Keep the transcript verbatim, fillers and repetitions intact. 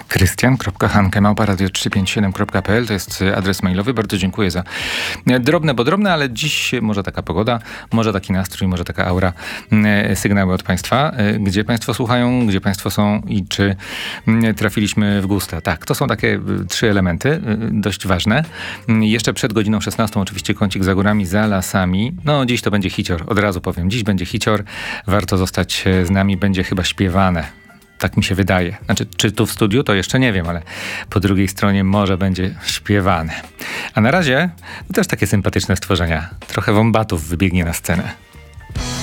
krystian kropka hanke małpa radio trzysta pięćdziesiąt siedem kropka p l to jest adres mailowy. Bardzo dziękuję za drobne, bo drobne, ale dziś może taka pogoda, może taki nastrój, może taka aura, sygnały od Państwa. Gdzie Państwo słuchają, gdzie Państwo są i czy trafiliśmy w gusta. Tak, to są takie trzy elementy dość ważne. Jeszcze przed godziną szesnastą oczywiście kącik za górami, za lasami. No dziś to będzie hicior, od razu powiem. Dziś będzie hicior. Warto zostać z nami, będzie chyba śpiewane. Tak mi się wydaje. Znaczy, czy tu w studiu, to jeszcze nie wiem, ale po drugiej stronie może będzie śpiewane. A na razie to też takie sympatyczne stworzenia. Trochę wombatów wybiegnie na scenę.